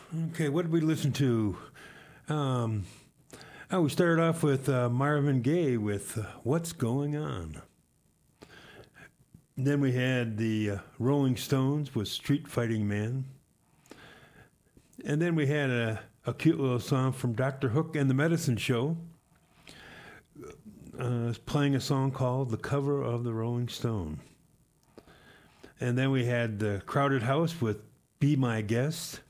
Okay, what did we listen to? We started off with Marvin Gaye with What's Going On. Then we had the Rolling Stones with Street Fighting Man. And then we had a cute little song from Dr. Hook and the Medicine Show, playing a song called The Cover of the Rolling Stone. And then we had the Crowded House with Be My Guest.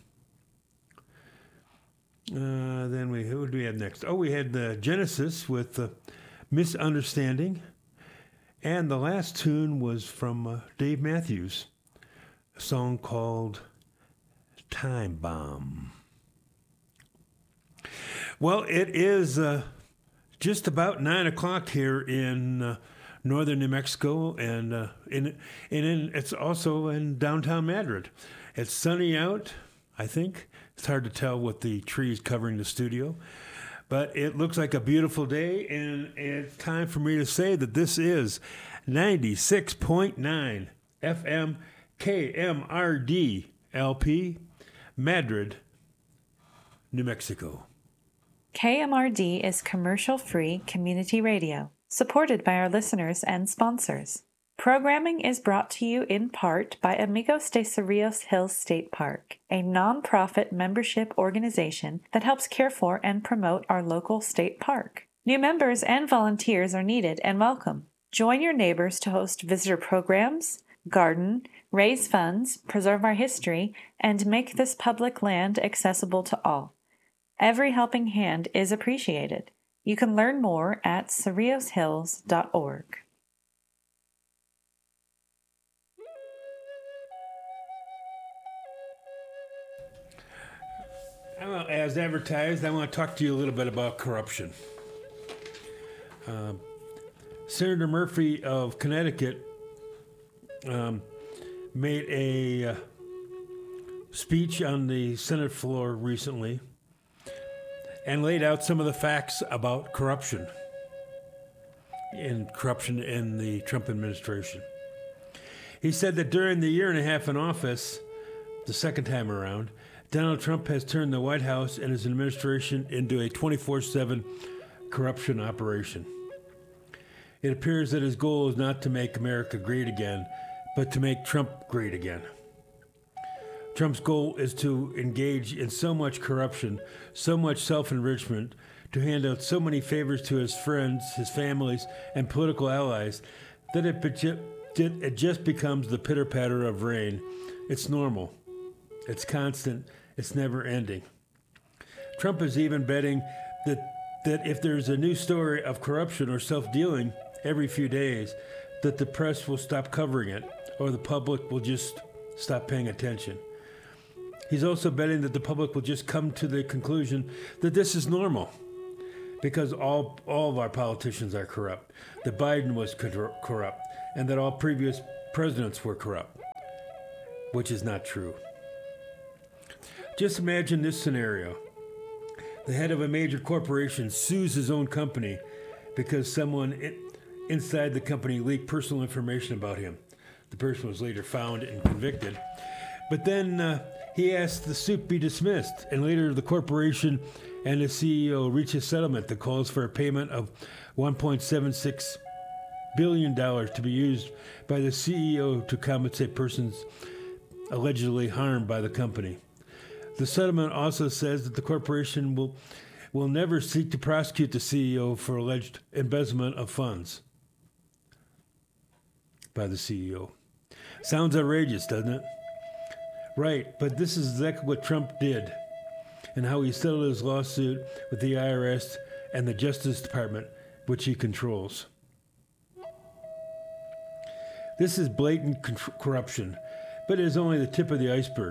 Then who do we have next? Oh, we had the Genesis with Misunderstanding. And the last tune was from Dave Matthews, a song called Time Bomb. Well, it is just about 9 o'clock here in northern New Mexico, and it's also in downtown Madrid. It's sunny out, I think. It's hard to tell with the trees covering the studio, but it looks like a beautiful day, and it's time for me to say that this is 96.9 FM KMRD LP, Madrid, New Mexico. KMRD is commercial-free community radio, supported by our listeners and sponsors. Programming is brought to you in part by Amigos de Cerrillos Hills State Park, a non-profit membership organization that helps care for and promote our local state park. New members and volunteers are needed and welcome. Join your neighbors to host visitor programs, garden, raise funds, preserve our history, and make this public land accessible to all. Every helping hand is appreciated. You can learn more at cerrilloshills.org. As advertised, I want to talk to you a little bit about corruption. Senator Murphy of Connecticut made a speech on the Senate floor recently and laid out some of the facts about corruption in the Trump administration. He said that during the year and a half in office, the second time around, Donald Trump has turned the White House and his administration into a 24/7 corruption operation. It appears that his goal is not to make America great again, but to make Trump great again. Trump's goal is to engage in so much corruption, so much self-enrichment, to hand out so many favors to his friends, his families, and political allies that it just becomes the pitter-patter of rain. It's normal. It's constant. It's never ending. Trump is even betting that if there's a new story of corruption or self-dealing every few days, that the press will stop covering it or the public will just stop paying attention. He's also betting that the public will just come to the conclusion that this is normal because all of our politicians are corrupt, that Biden was corrupt, and that all previous presidents were corrupt, which is not true. Just imagine this scenario. The head of a major corporation sues his own company because someone inside the company leaked personal information about him. The person was later found and convicted. But then he asked the suit be dismissed, and later the corporation and the CEO reach a settlement that calls for a payment of $1.76 billion to be used by the CEO to compensate persons allegedly harmed by the company. The settlement also says that the corporation will never seek to prosecute the CEO for alleged embezzlement of funds by the CEO. Sounds outrageous, doesn't it? Right, but this is exactly what Trump did and how he settled his lawsuit with the IRS and the Justice Department, which he controls. This is blatant corruption, but it is only the tip of the iceberg.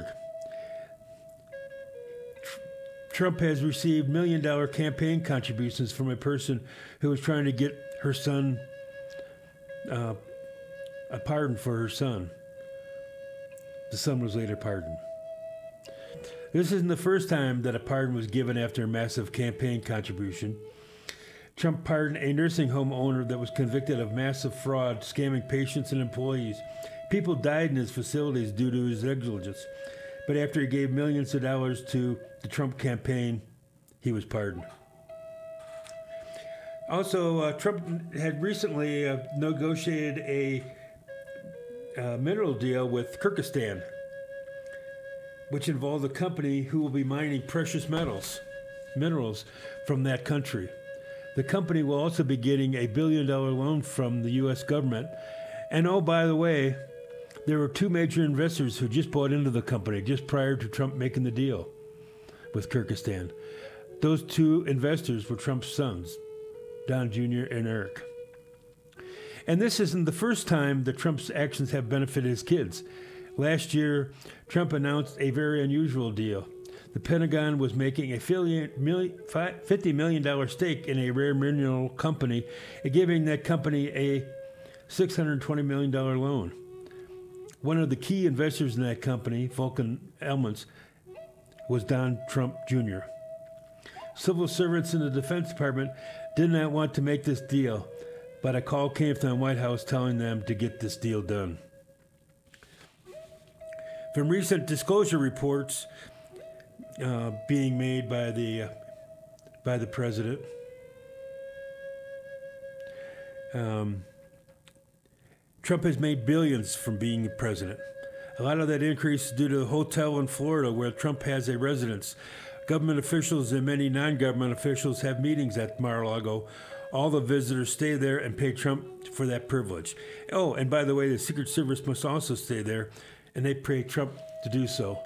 Trump has received $1 million campaign contributions from a person who was trying to get her son a pardon for her son. The son was later pardoned. This isn't the first time that a pardon was given after a massive campaign contribution. Trump pardoned a nursing home owner that was convicted of massive fraud, scamming patients and employees. People died in his facilities due to his negligence. But after he gave millions of dollars to the Trump campaign, he was pardoned. Also, Trump had recently negotiated a mineral deal with Kyrgyzstan, which involved a company who will be mining precious minerals from that country. The company will also be getting a $1 billion loan from the U.S. government. And oh, by the way, there were two major investors who just bought into the company just prior to Trump making the deal with Kyrgyzstan. Those two investors were Trump's sons, Don Jr. and Eric. And this isn't the first time that Trump's actions have benefited his kids. Last year, Trump announced a very unusual deal. The Pentagon was making a $50 million stake in a rare mineral company and giving that company a $620 million loan. One of the key investors in that company, Vulcan Elements, was Don Trump Jr. Civil servants in the Defense Department did not want to make this deal, but a call came from the White House telling them to get this deal done. From recent disclosure reports being made by the president, Trump has made billions from being president. A lot of that increase is due to a hotel in Florida where Trump has a residence. Government officials and many non-government officials have meetings at Mar-a-Lago. All the visitors stay there and pay Trump for that privilege. Oh, and by the way, the Secret Service must also stay there, and they pay Trump to do so.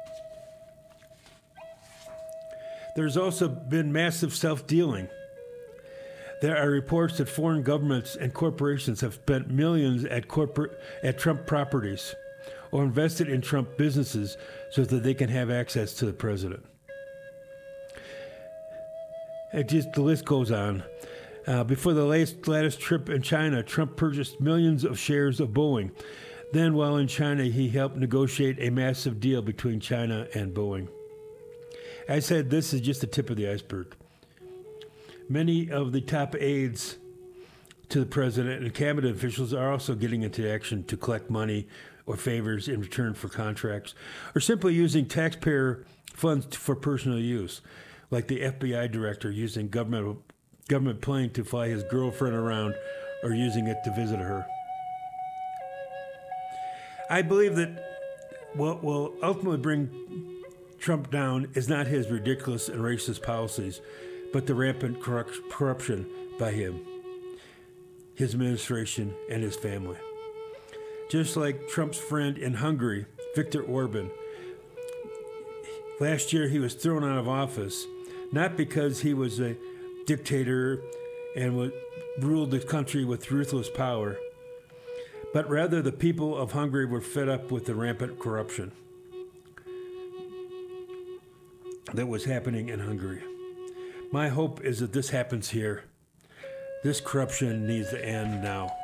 There's also been massive self-dealing. There are reports that foreign governments and corporations have spent millions at Trump properties or invested in Trump businesses so that they can have access to the president. The list goes on. Before the latest trip in China, Trump purchased millions of shares of Boeing. Then, while in China, he helped negotiate a massive deal between China and Boeing. I said this is just the tip of the iceberg. Many of the top aides to the president and cabinet officials are also getting into action to collect money or favors in return for contracts, or simply using taxpayer funds for personal use, like the FBI director using government plane to fly his girlfriend around or using it to visit her. I believe that what will ultimately bring Trump down is not his ridiculous and racist policies, but the rampant corruption by him, his administration, and his family. Just like Trump's friend in Hungary, Viktor Orban. Last year he was thrown out of office, not because he was a dictator and ruled the country with ruthless power, but rather the people of Hungary were fed up with the rampant corruption that was happening in Hungary. My hope is that this happens here. This corruption needs to end now.